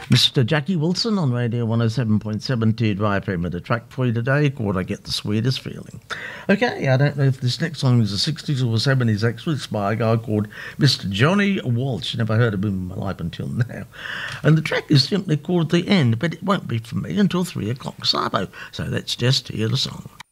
Mr. Jackie Wilson on Radio 107.7 Tear Drive FM with a track for you today called I Get the Sweetest Feeling. Okay, I don't know if this next song is a 60s or 70s, actually. It's by a guy called Mr. Johnny Walsh. Never heard of him in my life until now. And the track is simply called The End, but it won't be from me until 3 o'clock Sabo. So let's just hear the song.